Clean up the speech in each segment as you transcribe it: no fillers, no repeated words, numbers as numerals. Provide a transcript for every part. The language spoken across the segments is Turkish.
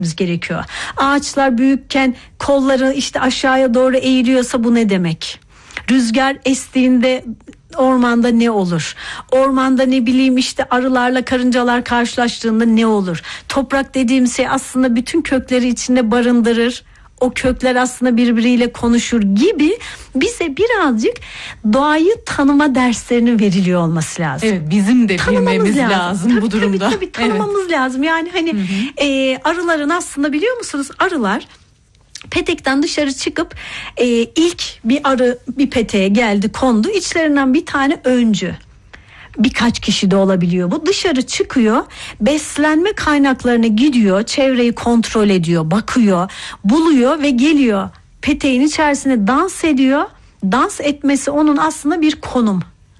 gerekiyor. Ağaçlar büyükken kolları işte aşağıya doğru eğiliyorsa bu ne demek? Rüzgar estiğinde ormanda ne olur? Ormanda ne bileyim işte arılarla karıncalar karşılaştığında ne olur? Toprak dediğim şey aslında bütün kökleri içinde barındırır. O kökler aslında birbiriyle konuşur gibi bize birazcık doğayı tanıma derslerinin veriliyor olması lazım. Evet, bizim de bilmemiz lazım bu durumda. Tabii tanımamız lazım. Yani hani arıların aslında biliyor musunuz, arılar petekten dışarı çıkıp ilk bir arı bir peteğe geldi, kondu. İçlerinden bir tane öncü. Birkaç kişi de olabiliyor bu. Dışarı çıkıyor, beslenme kaynaklarına gidiyor, çevreyi kontrol ediyor, bakıyor, buluyor ve geliyor. Peteğin içerisinde dans ediyor. Dans etmesi onun aslında bir konum.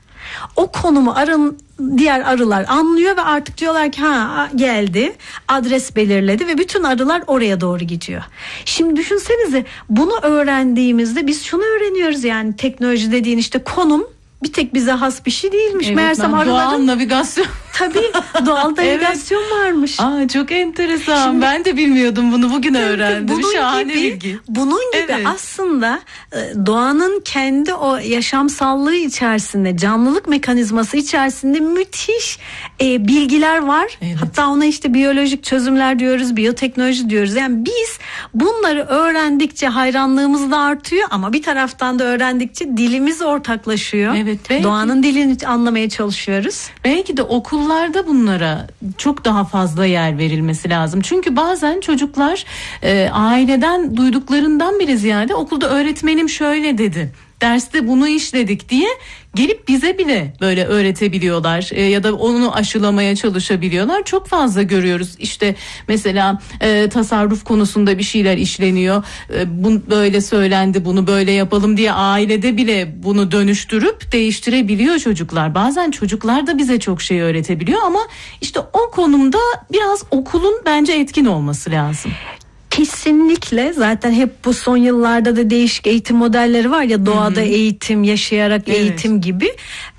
O konumu diğer arılar anlıyor ve artık diyorlar ki geldi, adres belirledi ve bütün arılar oraya doğru gidiyor. Şimdi düşünsenize, bunu öğrendiğimizde biz şunu öğreniyoruz, yani teknoloji dediğin işte konum bir tek bize has bir şey değilmiş. Evet, meğersem doğal navigasyon. Tabii doğal navigasyon varmış. Çok enteresan. Şimdi, ben de bilmiyordum bunu, bugün öğrendim. Şahane bilgi. Bunun gibi aslında doğanın kendi o yaşamsallığı içerisinde, canlılık mekanizması içerisinde müthiş bilgiler var. Evet. Hatta ona işte biyolojik çözümler diyoruz, biyoteknoloji diyoruz. Yani biz bunları öğrendikçe hayranlığımız da artıyor ama bir taraftan da öğrendikçe dilimiz ortaklaşıyor. Evet, belki, doğanın dilini anlamaya çalışıyoruz. Belki de okullarda bunlara çok daha fazla yer verilmesi lazım. Çünkü bazen çocuklar aileden duyduklarından bile ziyade okulda öğretmenim şöyle dedi, derste bunu işledik diye gelip bize bile böyle öğretebiliyorlar ya da onu aşılamaya çalışabiliyorlar. Çok fazla görüyoruz. İşte mesela tasarruf konusunda bir şeyler işleniyor. Bu böyle söylendi, bunu böyle yapalım diye ailede bile bunu dönüştürüp değiştirebiliyor çocuklar. Bazen çocuklar da bize çok şey öğretebiliyor ama işte o konumda biraz okulun bence etkin olması lazım. Kesinlikle, zaten hep bu son yıllarda da değişik eğitim modelleri var ya, doğada eğitim, yaşayarak eğitim gibi.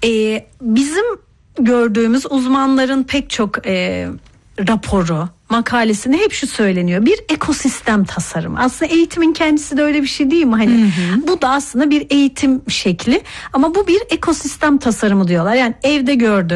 Bizim gördüğümüz uzmanların pek çok raporu, makalesinde hep şu söyleniyor: bir ekosistem tasarımı. Aslında eğitimin kendisi de öyle bir şey değil mi? Hani bu da aslında bir eğitim şekli ama bu bir ekosistem tasarımı diyorlar. Yani evde gördü.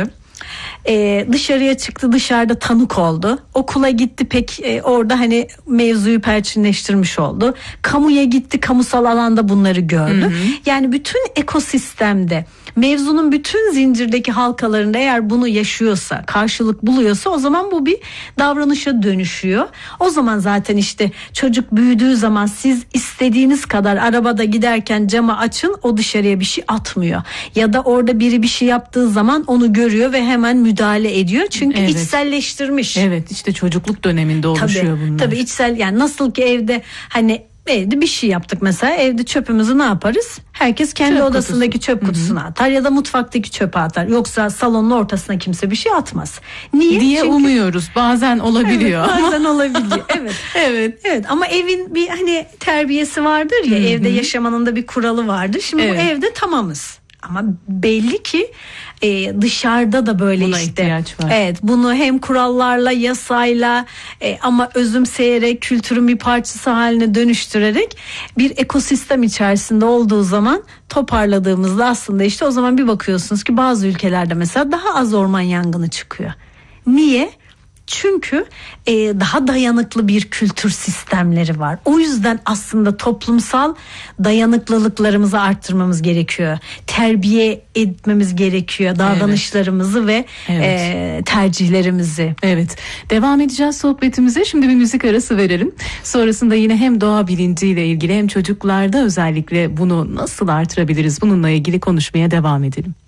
Dışarıya çıktı, dışarıda tanık oldu. Okula gitti, pek orada hani mevzuyu perçinleştirmiş oldu. Kamuya gitti, kamusal alanda bunları gördü. Yani bütün ekosistemde, mevzunun bütün zincirdeki halkalarında eğer bunu yaşıyorsa, karşılık buluyorsa, o zaman bu bir davranışa dönüşüyor. O zaman zaten işte çocuk büyüdüğü zaman siz istediğiniz kadar arabada giderken camı açın, o dışarıya bir şey atmıyor. Ya da orada biri bir şey yaptığı zaman onu görüyor ve hemen müdahale ediyor. Çünkü içselleştirmiş. Evet, işte çocukluk döneminde oluşuyor bunlar. Tabii içsel, yani nasıl ki evde hani evde bir şey yaptık mesela, evde çöpümüzü ne yaparız? Herkes kendi odasındaki çöp kutusuna atar ya da mutfaktaki çöpe atar. Yoksa salonun ortasına kimse bir şey atmaz. Niye? Diye çünkü umuyoruz. Bazen olabiliyor. Evet, bazen olabiliyor. Evet. Evet. Ama evin bir hani terbiyesi vardır ya, evde yaşamanın da bir kuralı vardır. Şimdi bu evde tamamız. Ama belli ki dışarıda da böyle buna işte ihtiyaç var. Evet, bunu hem kurallarla, yasayla ama özümseyerek, kültürün bir parçası haline dönüştürerek bir ekosistem içerisinde olduğu zaman, toparladığımızda aslında işte o zaman bir bakıyorsunuz ki bazı ülkelerde mesela daha az orman yangını çıkıyor. Niye? Çünkü daha dayanıklı bir kültür sistemleri var. O yüzden aslında toplumsal dayanıklılıklarımızı arttırmamız gerekiyor. Terbiye etmemiz gerekiyor davranışlarımızı ve tercihlerimizi. Evet. Devam edeceğiz sohbetimize. Şimdi bir müzik arası verelim. Sonrasında yine hem doğa bilinciyle ilgili hem çocuklarda özellikle bunu nasıl artırabiliriz, bununla ilgili konuşmaya devam edelim.